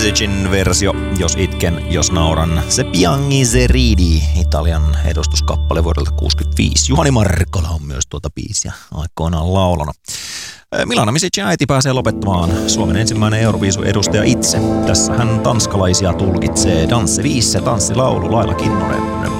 Musicin versio, jos itken, jos nauran. Se Piangi se ridi, Italian edustuskappale vuodelta 1965. Juhani Markkola on myös tuota biisiä aikoinaan laulanut. Milana Misicin äiti pääsee lopettamaan, Suomen ensimmäinen Euroviisu-edustaja itse. Tässä hän tanskalaisia tulkitsee. Danse viisse, tanssilaulu, Laila Kinnunen.